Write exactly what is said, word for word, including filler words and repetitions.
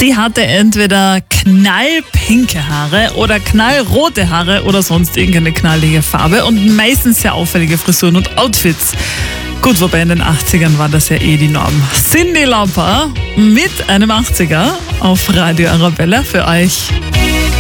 Sie hatte entweder knallpinke Haare oder knallrote Haare oder sonst irgendeine knallige Farbe und meistens sehr auffällige Frisuren und Outfits. Gut, wobei in den achtzigern war das ja eh die Norm. Cyndi Lauper mit einem achtziger auf Radio Arabella für euch.